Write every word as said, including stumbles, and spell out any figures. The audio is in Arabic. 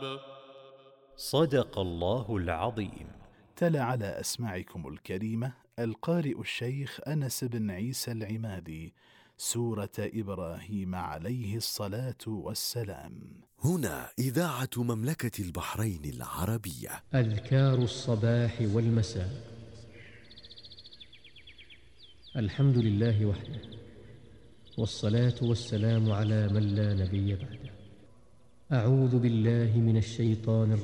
صدق الله العظيم. تلا على أسماعكم الكريمة القارئ الشيخ أنس بن عيسى العمادي سورة إبراهيم عليه الصلاة والسلام. هنا إذاعة مملكة البحرين العربية. أذكار الصباح والمساء. الحمد لله وحده، والصلاة والسلام على من لا نبي بعده. أعوذ بالله من الشيطان الرجيم.